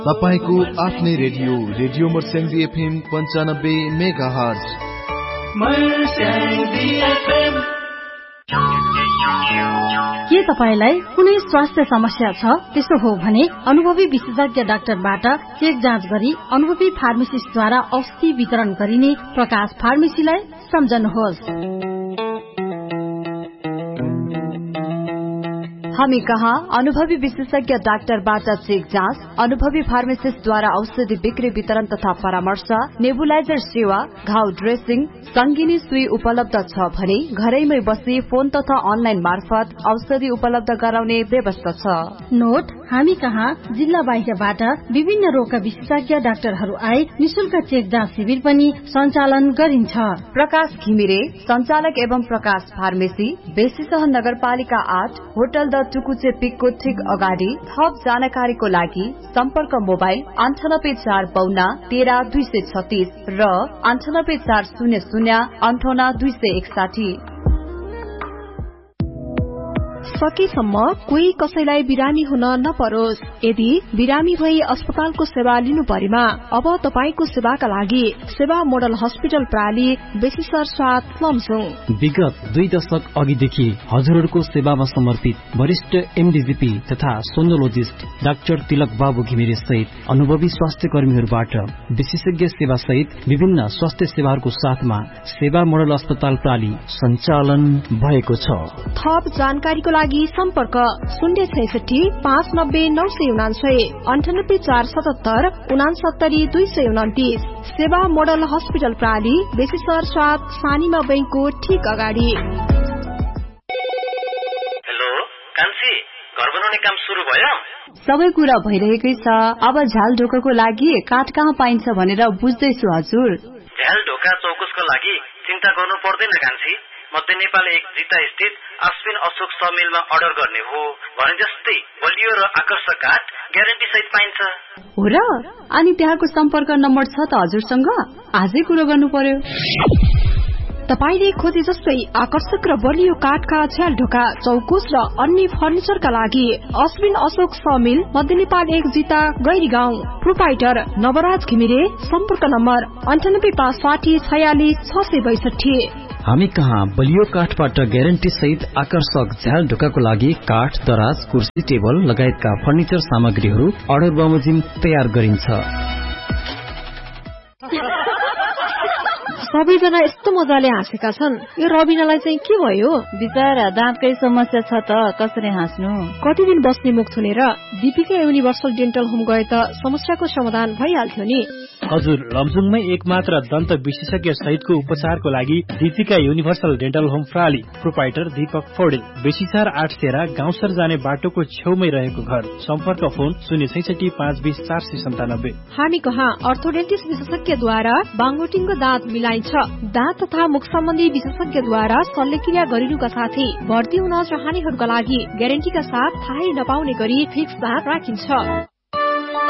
तपाईको आफ्नै radio radio मर्स्याङ्गी FM 95 megahertz. के तपाईलाई कुनै स्वास्थ्य समस्या छ? त्यसो हो भने अनुभवी विशेषज्ञ डाक्टरबाट चेक जाँच गरी अनुभवी फार्मेसिस्टद्वारा औषधि वितरण गरिने प्रकाश फार्मेसीलाई सम्झनुहोस्। हामी कहाँ अनुभवी विशेषज्ञ डाक्टरबाट चेक जाँच, अनुभवी फार्मासिस्टद्वारा औषधि बिक्री वितरण तथा परामर्श, नेबुलाइजर सेवा, घाउ ड्रेसिङ, संगिनी सुई उपलब्ध छ भने घरैमै बसी फोन तथा अनलाइन मार्फत औषधि उपलब्ध गराउने व्यवस्था छ। नोट, हामी कहाँ जिल्ला बाहिरबाट विभिन्न रोगका विशेषज्ञ डाक्टरहरू आए निशुल्क चेक जाँच शिविर पनि सञ्चालन गरिन्छ। प्रकाश घिमिरे संचालक एवं प्रकाश फार्मेसी, बेसीसह नगरपालिका 8, होटल द टुकुचे पिकको ठीक अगाडि। थप जानकारीको लागि सम्पर्क मोबाइल 984552 र 9840058261। सकेसम्म कोही कसैलाई बिरामी हुन नपरोस्। यदि बिरामी भई अस्पतालको सेवा लिनु परेमा अब तपाईको सेवाका लागि सेवा मोडल हस्पिटल प्राली बेसीसर 7 लमजुङ। विगत 2 दशक अघिदेखि हजुरहरूको सेवामा समर्पित वरिष्ठ एमडीजीपी तथा सोनोलोजिस्ट डाक्टर तिलक बाबु घिमिरे सहित अनुभवी स्वास्थ्य कर्मीहरूबाट विशेषज्ञ सेवा सहित विभिन्न स्वास्थ्य सेवाहरूको साथमा सेवा मोडल अस्पताल प्राली सञ्चालन भएको छ। थप जानकारीको लागि सम्पर्क 066 590 999 98 477 69 229। सेवा मोडल हस्पिटल प्राली बेसीसर 7 सानीमा बैंकको ठीक अगाडि। हेलो कान्छी, घर बनाउने काम सुरु भयो? सबै कुरा भइरहेकै छ। अब झ्याल ढोकाको लागि काठ कहाँ पाइन्छ भनेर बुझ्दैछु हजुर। झ्याल ढोका चौकुसको लागि चिन्ता गर्नु पर्दैन कान्छी। मध्य नेपाल 1 जिता स्थित अश्विन अशोक समिलमा अर्डर गर्ने हो भने जस्तै बलियो र आकर्षक काठ ग्यारेन्टी सहित पाइन्छ। हो र? अनि त्यहाँको सम्पर्क नम्बर छ त हजुरसँग? आजै कुरो गर्नु पर्यो। तपाईले खोजे जस्तै आकर्षक र बलियो काठका झ्याल ढोका चौकुस र अन्य फर्निचरका लागि अश्विन अशोक समिल मध्य नेपाल 1 जिता गैरीगाउँ। प्रोपाइटर नवराज घिमिरे। सम्पर्क नम्बर 9856 46 662। हामी कहाँ बलियो काठबाट ग्यारेन्टी सहित आकर्षक झ्याल ढोकाको लागि काठ, दराज, कुर्सी, टेबल लगायतका फर्निचर सामग्रीहरू अर्डर बमोजिम तयार गरिन्छ। सबैजना यस्तो मजाले हाँसेका छन्, यो रबिनालाई चाहिँ के भयो? बिचारा दाँतकै समस्या छ त, कसरी हाँस्नु? कति दिन बस्ने मुख थुनेर दीपिका युनिभर्सल डेन्टल होम गए त समस्याको समाधान भइहाल्थ्यो नि। हजुर, लमजुङमै एकमात्र दन्त विशेषज्ञ सहितको उपचारको लागि Deepika universal dental home प्राली। Proprietor Deepak Paudel. बेसीसार 8 तेरा गाउँसर जाने बाटोको छेउमै रहेको घर। सम्पर्क फोन 066 520 497। हामी कहाँ अर्थोडेन्टिस्ट विशेषज्ञद्वारा बाङ्गोटिङको दाँत मिलाइन्छ। दाँत तथा मुख सम्बन्धी विशेषज्ञद्वारा शल्यक्रिया गरिनुका साथै भर्ती हुन चाहनेहरूका लागि ग्यारेन्टीका साथ थाहै नपाउने गरी फिक्स दाँत राखिन्छ।